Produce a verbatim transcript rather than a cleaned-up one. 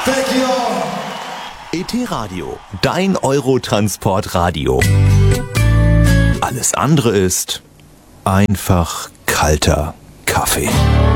Thank you all. E T Radio, dein Eurotransport-Radio. Alles andere ist einfach kalter Kaffee.